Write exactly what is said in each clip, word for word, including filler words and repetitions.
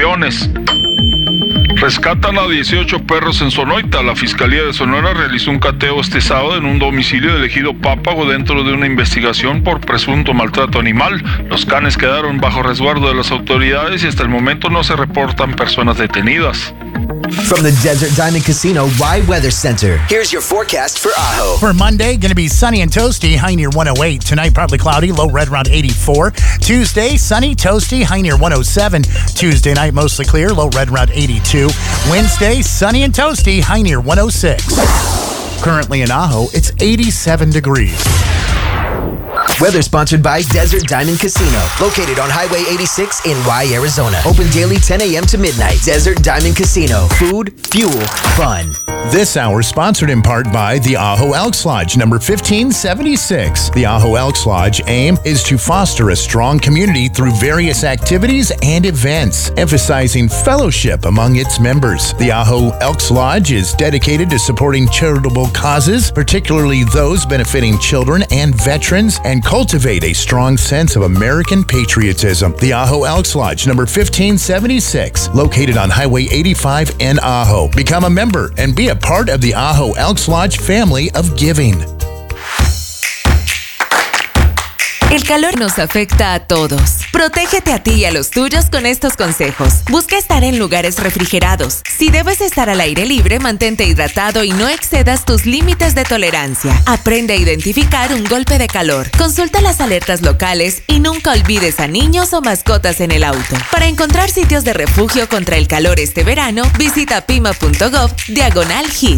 campeones. Rescatan a dieciocho perros en Sonoita. La Fiscalía de Sonora realizó un cateo este sábado en un domicilio del ejido Pápago dentro de una investigación por presunto maltrato animal. Los canes quedaron bajo resguardo de las autoridades y hasta el momento no se reportan personas detenidas. From the Desert Diamond Casino Wide Weather Center, here's your forecast for Ajo. For Monday, going to be sunny and toasty, high near one oh eight. Tonight, partly cloudy, low red around eighty-four. Tuesday, sunny, toasty, high near one oh seven. Tuesday night, mostly clear, low red around eighty-two. Wednesday, sunny and toasty, high near one oh six. Currently in Ajo, it's eighty-seven degrees. Weather sponsored by Desert Diamond Casino, located on Highway eighty-six in Y, Arizona. Open daily ten a.m. to midnight. Desert Diamond Casino. Food, fuel, fun. This hour sponsored in part by the Ajo Elks Lodge, number fifteen seventy-six. The Ajo Elks Lodge aim is to foster a strong community through various activities and events, emphasizing fellowship among its members. The Ajo Elks Lodge is dedicated to supporting charitable causes, particularly those benefiting children and veterans, and cultivate a strong sense of American patriotism. The Ajo Elks Lodge, number fifteen seventy-six, located on Highway eighty-five in Ajo. Become a member and be a part of the Ajo Elks Lodge family of giving. El calor nos afecta a todos. Protégete a ti y a los tuyos con estos consejos. Busca estar en lugares refrigerados. Si debes estar al aire libre, mantente hidratado y no excedas tus límites de tolerancia. Aprende a identificar un golpe de calor. Consulta las alertas locales y nunca olvides a niños o mascotas en el auto. Para encontrar sitios de refugio contra el calor este verano, visita pima.gov diagonal hit.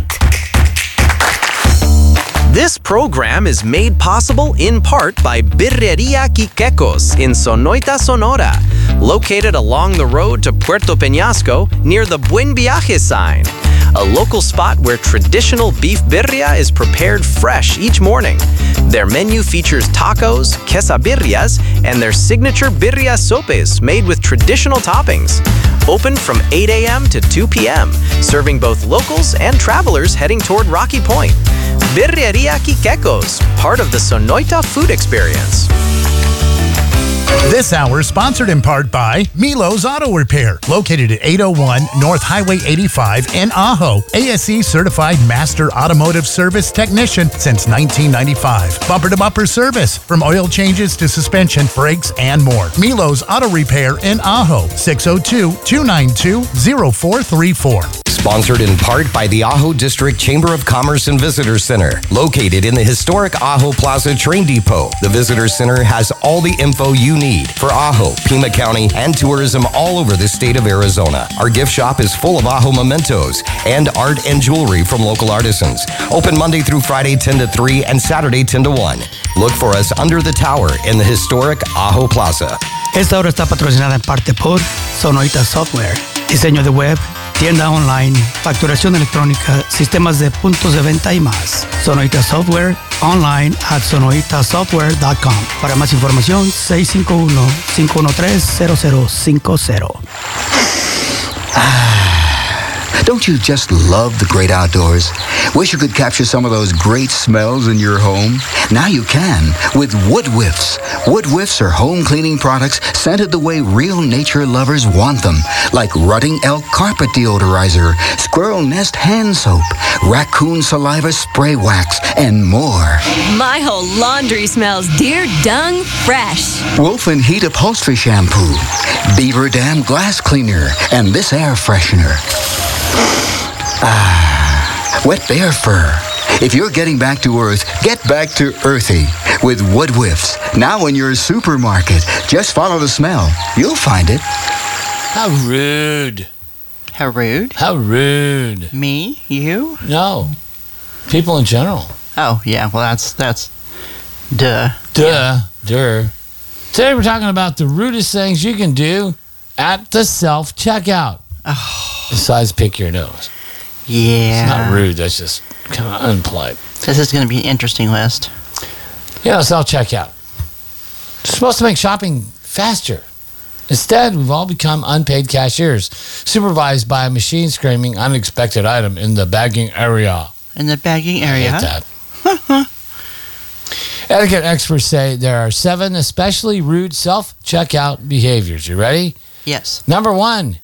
This program is made possible in part by Birrería Quiquecos in Sonoita, Sonora, located along the road to Puerto Peñasco near the Buen Viaje sign, a local spot where traditional beef birria is prepared fresh each morning. Their menu features tacos, quesabirrias, and their signature birria sopes made with traditional toppings. Open from eight a.m. to two p.m., serving both locals and travelers heading toward Rocky Point. Birrería Quiquecos, part of the Sonoita food experience. This hour sponsored in part by Milo's Auto Repair, located at eight oh one North Highway eighty-five in Ajo. A S E certified master automotive service technician since nineteen ninety-five. Bumper-to-bumper service, from oil changes to suspension, brakes, and more. Milo's Auto Repair in Ajo, six oh two, two nine two, oh four three four. Sponsored in part by the Ajo District Chamber of Commerce and Visitor Center, located in the historic Ajo Plaza Train Depot. The Visitor Center has all the info you need for Ajo, Pima County, and tourism all over the state of Arizona. Our gift shop is full of Ajo mementos and art and jewelry from local artisans. Open Monday through Friday ten to three and Saturday ten to one. Look for us under the tower in the historic Ajo Plaza. Esta hora está patrocinada en parte por Sonoita Software. Diseño de web, tienda online, facturación electrónica, sistemas de puntos de venta y más. Sonoita Software, online at sonoita software dot com. Para más información, seis cinco uno, cinco uno tres, cero cero cinco cero. Don't you just love the great outdoors? Wish you could capture some of those great smells in your home? Now you can with Wood Whiffs. Wood Whiffs are home cleaning products scented the way real nature lovers want them, like Rutting Elk Carpet Deodorizer, Squirrel Nest Hand Soap, Raccoon Saliva Spray Wax, and more. My whole laundry smells Deer Dung fresh. Wolf and Heat Upholstery Shampoo, Beaver Dam Glass Cleaner, and this air freshener. Ah, wet bear fur. If you're getting back to earth, get back to earthy with Wood Whiffs. Now in your supermarket. Just follow the smell. You'll find it. How rude. How rude? How rude. Me? You? No. People in general. Oh, yeah. Well, that's, that's, duh. Duh. Yeah. Duh. Today we're talking about the rudest things you can do at the self-checkout. Oh. Besides pick your nose. Yeah. It's not rude. That's just kind of unpolite. This is going to be an interesting list. Yeah, self-checkout. It's supposed to make shopping faster. Instead, we've all become unpaid cashiers, supervised by a machine screaming unexpected item in the bagging area. In the bagging area? I hate that. Etiquette experts say there are seven especially rude self-checkout behaviors. You ready? Yes. Number one,